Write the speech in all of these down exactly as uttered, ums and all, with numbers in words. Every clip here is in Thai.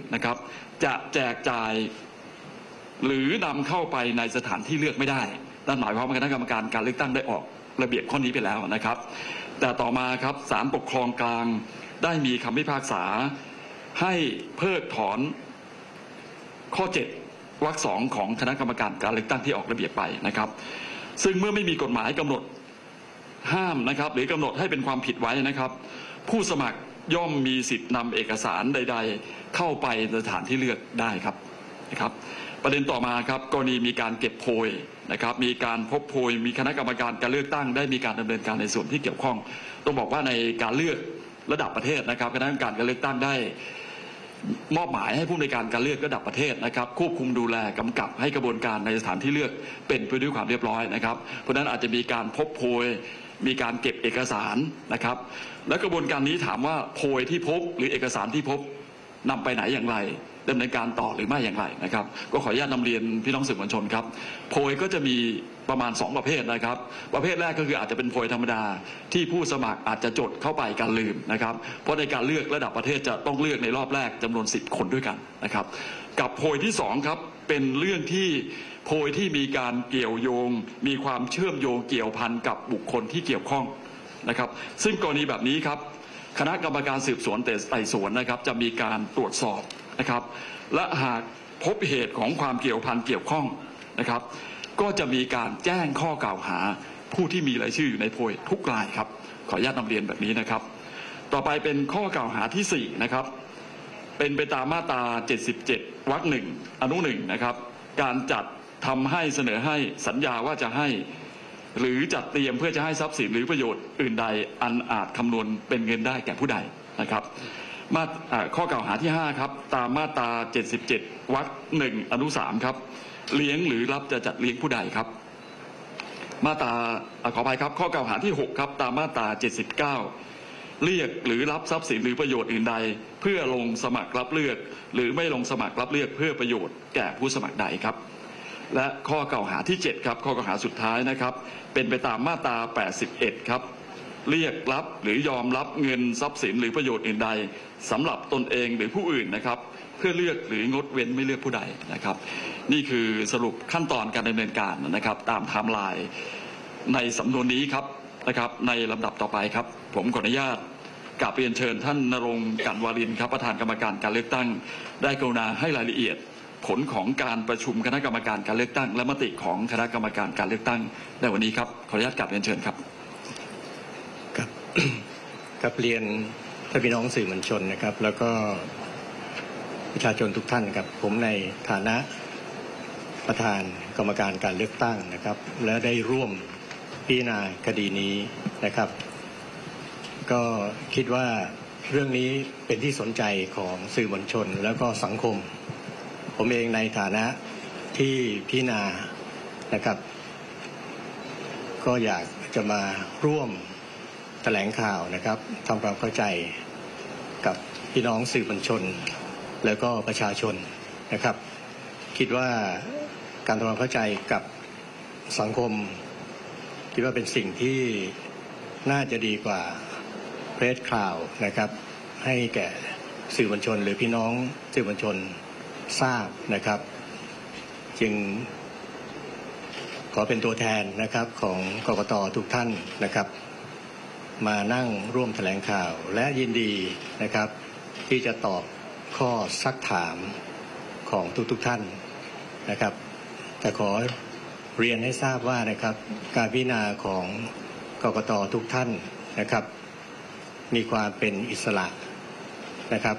นะครับจะแจกจ่ายหรือนำเข้าไปในสถานที่เลือกไม่ได้นั่นหมายความว่าคณะกรรมการการเลือกตั้งได้ออกระเบียบข้อนี้ไปแล้วนะครับแต่ต่อมาครับศาลปกครองกลางได้มีคำพิพากษาให้เพิกถอนข้อเจ็ดวรรคสองของคณะกรรมการการเลือกตั้งที่ออกระเบียบไปนะครับซึ่งเมื่อไม่มีกฎหมายกำหนดห้ามนะครับหรือกำหนดให้เป็นความผิดไว้นะครับผู้สมัครย่อมมีสิทธิ์นำเอกสารใดๆเข้าไปในสถานที่เลือกได้ครับนะครับประเด็นต่อมาครับกรณีมีการเก็บโพยนะครับมีการพบโพยมีคณะกรรมการการเลือกตั้งได้มีการดำเนินการในส่วนที่เกี่ยวข้องต้องบอกว่าในการเลือกระดับประเทศนะครับคณะกรรมการการเลือกตั้งได้มอบหมายให้ผู้ในการการเลือกระดับประเทศนะครับควบคุมดูแลกำกับให้กระบวนการในสถานที่เลือกเป็นไปด้วยความเรียบร้อยนะครับเพราะฉะนั้นอาจจะมีการพบโพยมีการเก็บเอกสารนะครับและกระบวนการนี้ถามว่าโพยที่พบหรือเอกสารที่พบนำไปไหนอย่างไรดำเนินการต่อหรือไม่อย่างไรนะครับก็ขออนุญาตนำเรียนพี่น้องสื่อมวลชนครับโพยก็จะมีประมาณสองประเภทนะครับประเภทแรกก็คืออาจจะเป็นโพยธรรมดาที่ผู้สมัครอาจจะจดเข้าไปการลืมนะครับเพราะในการเลือกระดับประเทศจะต้องเลือกในรอบแรกจำนวนสิบคนด้วยกันนะครับกับโพยที่สองครับเป็นเรื่องที่โพยที่มีการเกี่ยวโยงมีความเชื่อมโยงเกี่ยวพันกับบุคคลที่เกี่ยวข้องนะครับซึ่งกรณีแบบนี้ครับคณะกรรมการสืบสวนไต่สวนนะครับจะมีการตรวจสอบนะครับและหากพบเหตุของความเกี่ยวพันเกี่ยวข้องนะครับก็จะมีการแจ้งข้อกล่าวหาผู้ที่มีรายชื่ออยู่ในโพยทุกรายครับขออนุญาตนำเรียนแบบนี้นะครับต่อไปเป็นข้อกล่าวหาที่สี่นะครับเป็นไปตามมาตราเจ็ดสิบเจ็ดวรรคหนึ่งอนุหนึ่งนะครับการจัดทำให้เสนอให้สัญญาว่าจะให้หรือจัดเตรียมเพื่อจะให้ทรัพย์สินหรือประโยชน์อื่นใดอันอาจคำนวณเป็นเงินได้แก่ผู้ใดนะครับมาข้อกล่าวหาที่ห้าครับตามมาตราเจ็ดสิบเจ็ดวรรคหนึ่งอนุสามครับเลี้ยงหรือรับจะจัดเลี้ยงผู้ใดครับมาตราขออภัยครับข้อกล่าวหาที่หกครับตามมาตราเจ็ดสิบเก้าเรียกหรือรับทรัพย์สินหรือประโยชน์อื่นใดเพื่อลงสมัครรับเลือกหรือไม่ลงสมัครรับเลือกเพื่อประโยชน์แก่ผู้สมัครใดครับและข้อกล่าวหาที่เจ็ดครับข้อกล่าวหาสุดท้ายนะครับเป็นไปตามมาตราแปดสิบเอ็ดครับเรียกรับหรือยอมรับเงินทรัพย์สินหรือประโยชน์อื่นใดสำหรับตนเองหรือผู้อื่นนะครับเพื่อเลือกหรืองดเว้นไม่เลือกผู้ใดนะครับนี่คือสรุปขั้นตอนการดำเนินการนะครับตามไทม์ไลน์ในสำนวนนี้ครับนะครับในลำดับต่อไปครับผมขออนุญาตกราบเรียนเชิญท่านณรงค์กันวารินครับประธานกรรมการการเลือกตั้งได้กรุณาให้รายละเอียดผลของการประชุมคณะกรรมการการเลือกตั้งและมติของคณะกรรมการการเลือกตั้งในวันนี้ครับขออนุญาตกราบเรียนเชิญครับครับกับเรียนท่านพี่น้องสื่อมวลชนนะครับแล้วก็ประชาชนทุกท่านครับผมในฐานะประธานกรรมการการเลือกตั้งนะครับและได้ร่วมพิจารณาคดีนี้นะครับก็คิดว่าเรื่องนี้เป็นที่สนใจของสื่อมวลชนแล้วก็สังคมผมเองในฐานะที่พิจารณานะครับก็อยากจะมาร่วมแถลงข่าวนะครับทำความเข้าใจกับพี่น้องสื่อมวลชนแล้วก็ประชาชนนะครับคิดว่าการทำความเข้าใจกับสังคมคิดว่าเป็นสิ่งที่น่าจะดีกว่าเพรสข่าวนะครับให้แก่สื่อมวลชนหรือพี่น้องสื่อมวลชนทราบนะครับจึงขอเป็นตัวแทนนะครับของกกต.ทุกท่านนะครับมานั่งร่วมแถลงข่าวและยินดีนะครับที่จะตอบข้อซักถามของทุกๆท่านนะครับแต่ขอเรียนให้ทราบว่านะครับการพิจารณาของกกต.ทุกท่านนะครับมีความเป็นอิสระนะครับ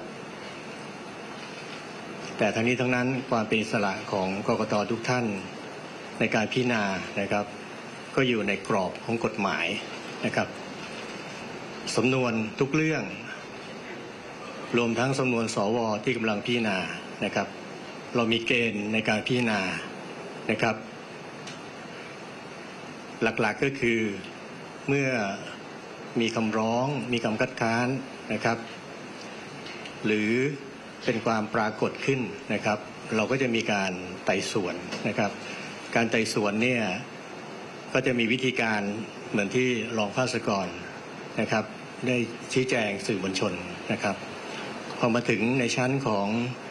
แต่ทั้งนี้ทั้งนั้นความเป็นอิสระของกกต.ทุกท่านในการพิจารณานะครับก็อยู่ในกรอบของกฎหมายนะครับสำนวนทุกเรื่องรวมทั้งสำนวนสวที่กำลังพิจารณานะครับเรามีเกณฑ์ในการพิจารณานะครับหลักๆ ก็คือเมื่อมีคำร้องมีคำคัดค้านนะครับหรือเป็นความปรากฏขึ้นนะครับเราก็จะมีการไต่สวนนะครับการไต่สวนเนี่ยก็จะมีวิธีการเหมือนที่รองภาสกรนะครับได้ชี้แจงสื่อมวลชนนะครับพอมาถึงในชั้นของ